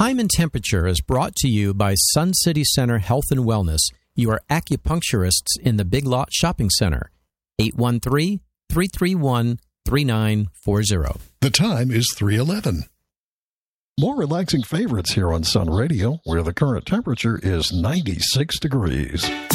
Time and Temperature is brought to you by Sun City Center Health and Wellness, your acupuncturists in the Big Lot Shopping Center. 813-331-3940. The time is 3:11. More relaxing favorites here on Sun Radio, where the current temperature is 96 degrees.